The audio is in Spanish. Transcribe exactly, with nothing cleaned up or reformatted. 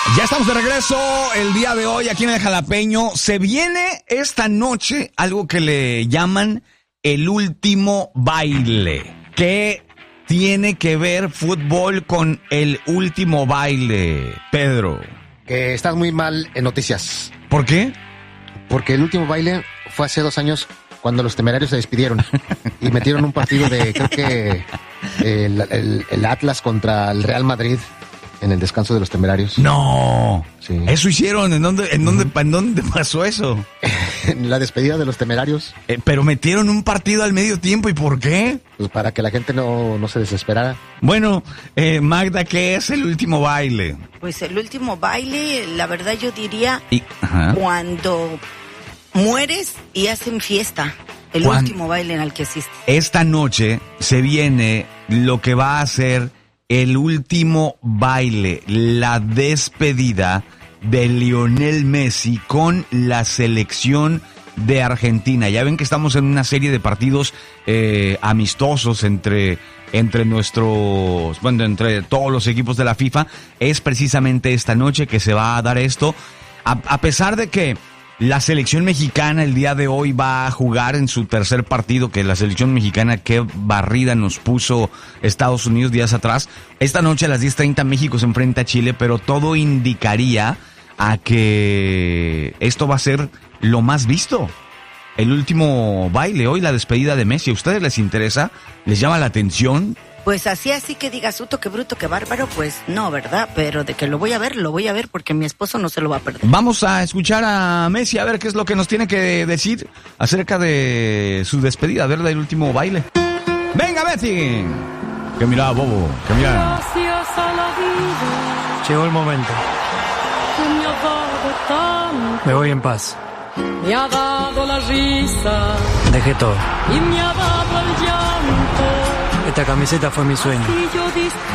Ya estamos de regreso el día de hoy aquí en el Jalapeño. Se viene esta noche algo que le llaman el último baile. ¿Qué tiene que ver fútbol con el último baile, Pedro? Que estás muy mal en noticias. ¿Por qué? Porque el último baile fue hace dos años cuando los Temerarios se despidieron y metieron un partido de, creo que el, el, el Atlas contra el Real Madrid en el descanso de los Temerarios. No, sí. Eso hicieron. ¿En dónde, en dónde, ¿en dónde pasó eso? En la despedida de los Temerarios. Eh, pero metieron un partido al medio tiempo. ¿Y por qué? Pues para que la gente no, no se desesperara. Bueno, eh, Magda, ¿qué es el último baile? Pues el último baile, la verdad yo diría, y, cuando mueres y hacen fiesta. El Juan, último baile en el que asistes. Esta noche se viene lo que va a ser el último baile, la despedida de Lionel Messi con la selección de Argentina. Ya ven que estamos en una serie de partidos eh, amistosos entre, entre nuestros, bueno, entre todos los equipos de la FIFA. Es precisamente esta noche que se va a dar esto, a, a pesar de que la selección mexicana el día de hoy va a jugar en su tercer partido, que la selección mexicana, qué barrida nos puso Estados Unidos días atrás. Esta noche a las diez treinta México se enfrenta a Chile, pero todo indicaría a que esto va a ser lo más visto. El último baile, hoy la despedida de Messi. ¿A ustedes les interesa? ¿Les llama la atención? Pues así, así que digas, uto, qué bruto, qué bárbaro, pues no, ¿verdad? Pero de que lo voy a ver, lo voy a ver porque mi esposo no se lo va a perder. Vamos a escuchar a Messi a ver qué es lo que nos tiene que decir acerca de su despedida, a ver del último baile. ¡Venga, Messi! Que mira, bobo, que mira. Llegó el momento. Me voy en paz. Me ha dado la risa. Dejé todo. Y me ha dado el llanto. Esta camiseta fue mi sueño. Y yo